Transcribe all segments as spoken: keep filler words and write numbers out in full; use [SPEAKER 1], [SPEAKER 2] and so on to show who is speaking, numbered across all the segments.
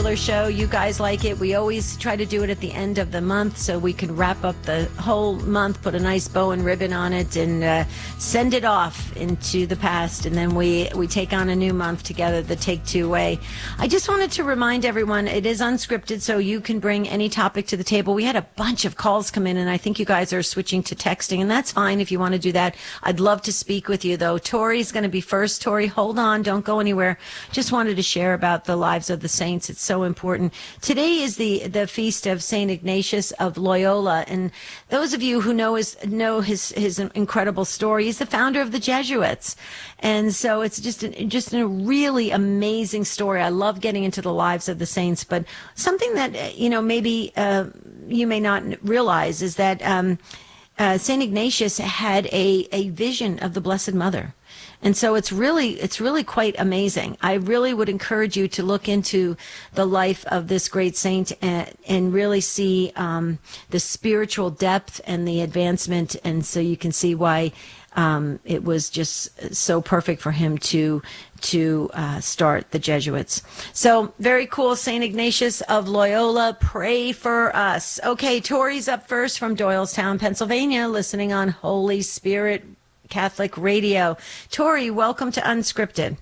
[SPEAKER 1] regular show. You guys like it. We always try to do it at the end of the month so we can wrap up the whole month, put a nice bow and ribbon on it, and uh, send it off into the past. And then we, we take on a new month together, the Take Two way. I just wanted to remind everyone, it is unscripted, so you can bring any topic to the table. We had a bunch of calls come in, and I think you guys are switching to texting, and that's fine if you want to do that. I'd love to speak with you, though. Tori's going to be first. Tori, hold on. Don't go anywhere. Just wanted to share about the lives of the saints. It's so important. Today is the, the feast of Saint Ignatius of Loyola, and those of you who know his, know his, his incredible story, he's the founder of the Jesuits. And so it's just a, just a really amazing story. I love getting into the lives of the saints, but something that, you know, maybe uh, you may not realize is that um, uh, Saint Ignatius had a, a vision of the Blessed Mother. And so it's really, it's really quite amazing. I really would encourage you to look into the life of this great saint and, and really see um, the spiritual depth and the advancement. And so you can see why um, it was just so perfect for him to to uh, start the Jesuits. So very cool. Saint Ignatius of Loyola, pray for us. Okay, Tori's up first from Doylestown, Pennsylvania, listening on Holy Spirit Catholic Radio. Tori, welcome to Unscripted.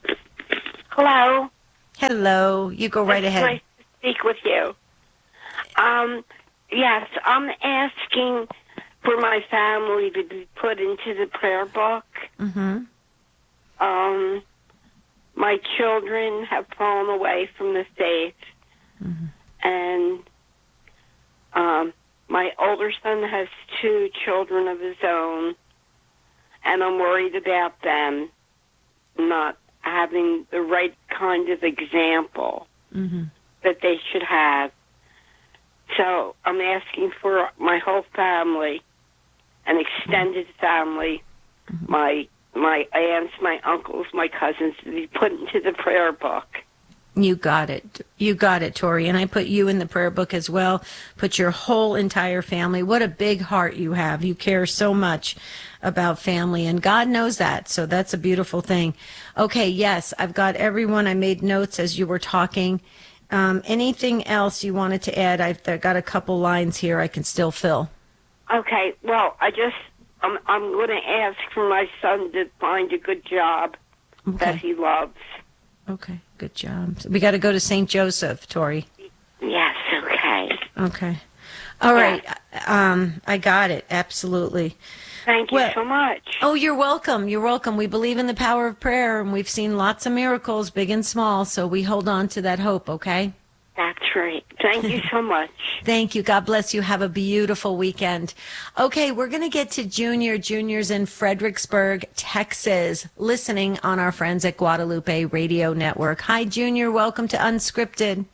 [SPEAKER 2] Hello.
[SPEAKER 1] Hello. You go right
[SPEAKER 2] it's
[SPEAKER 1] ahead.
[SPEAKER 2] Nice to speak with you. Um, yes, I'm asking for my family to be put into the prayer book.
[SPEAKER 1] Mm-hmm.
[SPEAKER 2] Um, my children have fallen away from the faith,
[SPEAKER 1] mm-hmm.
[SPEAKER 2] and um, my older son has two children of his own. And I'm worried about them not having the right kind of example
[SPEAKER 1] mm-hmm.
[SPEAKER 2] that they should have. So I'm asking for my whole family, an extended family,
[SPEAKER 1] mm-hmm.
[SPEAKER 2] my my aunts, my uncles, my cousins, to be put into the prayer book.
[SPEAKER 1] You got it. You got it, Tori. And I put you in the prayer book as well. Put your whole entire family. What a big heart you have. You care so much about family, and God knows that. So that's a beautiful thing. Okay, yes, I've got everyone. I made notes as you were talking. Um, anything else you wanted to add? I've got a couple lines here I can still fill.
[SPEAKER 2] Okay, well, I just, I'm, I'm going to ask for my son to find a good job
[SPEAKER 1] okay.
[SPEAKER 2] that he loves.
[SPEAKER 1] Okay, good job. So we got to go to Saint Joseph, Tori.
[SPEAKER 2] Yes, okay.
[SPEAKER 1] Okay. All right.
[SPEAKER 2] Yes.
[SPEAKER 1] Um, I got it. Absolutely.
[SPEAKER 2] Thank you
[SPEAKER 1] well,
[SPEAKER 2] so much.
[SPEAKER 1] Oh, you're welcome. You're welcome. We believe in the power of prayer, and we've seen lots of miracles, big and small, so we hold on to that hope, okay?
[SPEAKER 2] That's right. Thank you so much.
[SPEAKER 1] Thank you. God bless you. Have a beautiful weekend. Okay, we're going to get to Junior. Junior's in Fredericksburg, Texas, listening on our friends at Guadalupe Radio Network. Hi, Junior. Welcome to Unscripted.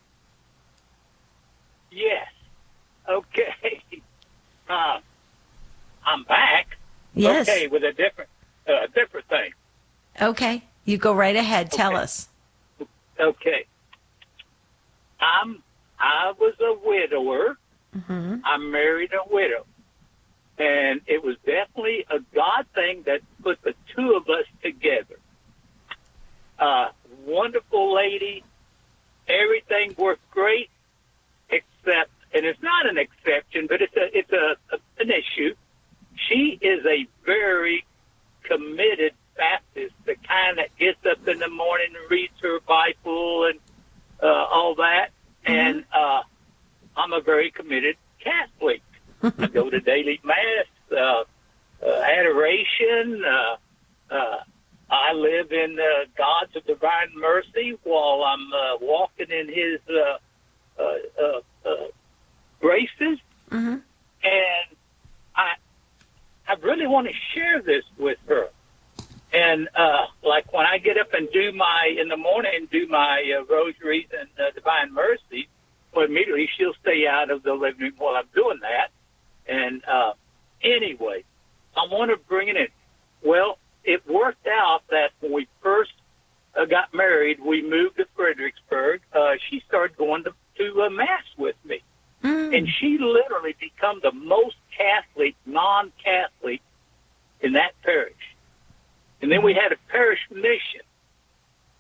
[SPEAKER 3] Yes. Okay. Uh, I'm back.
[SPEAKER 1] Yes.
[SPEAKER 3] Okay, with a different, uh, different thing.
[SPEAKER 1] Okay. You go right ahead. Tell
[SPEAKER 3] okay.
[SPEAKER 1] us.
[SPEAKER 3] Okay. I'm, I was a widower.
[SPEAKER 1] Mm-hmm.
[SPEAKER 3] I married a widow. And it was definitely a God thing that put the two of us together. Uh, wonderful lady. Everything worked great, except, and it's not an exception, but it's a, it's a, a an issue. She is a very committed Baptist, the kind that gets up in the morning and reads her Bible and uh, all that.
[SPEAKER 1] Mm-hmm.
[SPEAKER 3] And uh, I'm a very committed Catholic. I go to daily mass, uh, uh, adoration. Uh, uh, I live in uh, God's divine mercy while I'm uh, walking in His uh, uh, uh, uh, graces.
[SPEAKER 1] Mm-hmm.
[SPEAKER 3] And I, I really want to share this with her. And uh, like when I get up and do my in the morning, do my uh, rosaries and uh, divine mercy, well, immediately she'll stay out of the living room while I'm doing that. And uh, anyway, I want to bring it in. Well, it worked out that when we first uh, got married, we moved to Fredericksburg. Uh, she started going to, to uh, Mass with me.
[SPEAKER 1] Mm.
[SPEAKER 3] And she literally became the most Catholic, non-Catholic in that parish. And then we had a parish mission.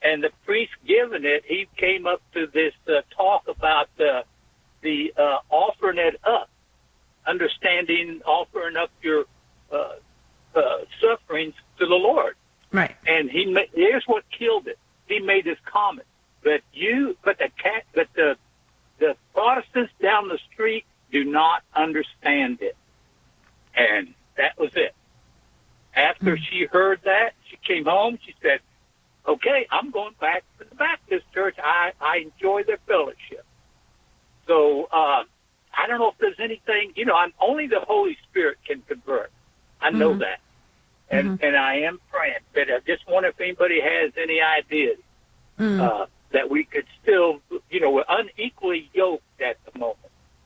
[SPEAKER 3] and the priest giving it, he came up to this uh, talk about uh, the uh, offering it up, understanding offering up your uh, uh, sufferings to the Lord.
[SPEAKER 1] Right.
[SPEAKER 3] And he ma- here's what killed it. He made this comment, but you, but the cat, but the the Protestants down the street do not understand it, and that was it. After mm-hmm. she heard that, she came home. She said, "Okay, I'm going back to the Baptist church. I I enjoy their fellowship." So uh, I don't know if there's anything. You know, I'm only the Holy Spirit can convert. I know
[SPEAKER 1] mm-hmm.
[SPEAKER 3] that. And
[SPEAKER 1] mm-hmm.
[SPEAKER 3] and I am praying, but I just wonder if anybody has any ideas
[SPEAKER 1] mm.
[SPEAKER 3] uh, that we could still, you know, we're unequally yoked at the moment.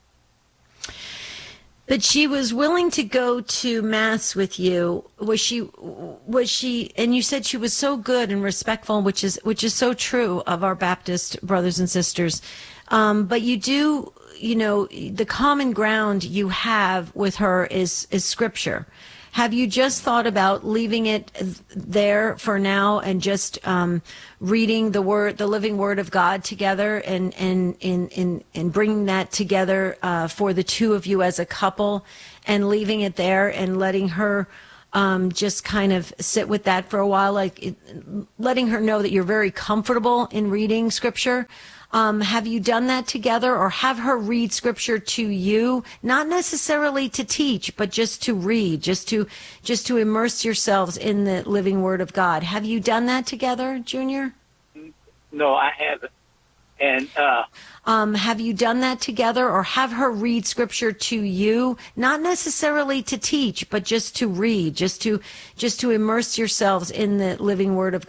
[SPEAKER 1] But she was willing to go to Mass with you. Was she? Was she? And you said she was so good and respectful, which is which is so true of our Baptist brothers and sisters. Um, but you do, you know, the common ground you have with her is is Scripture. Have you just thought about leaving it there for now and just um, reading the word, the living Word of God together, and and in in and bringing that together uh, for the two of you as a couple, and leaving it there and letting her um, just kind of sit with that for a while, like it, letting her know that you're very comfortable in reading Scripture? Um, have you done that together, or have her read Scripture to you, not necessarily to teach, but just to read, just to just to immerse yourselves in the living Word of God? Have you done that together, Junior?
[SPEAKER 3] No, I haven't. And uh,
[SPEAKER 1] um, have you done that together, or have her read Scripture to you, not necessarily to teach, but just to read, just to just to immerse yourselves in the living Word of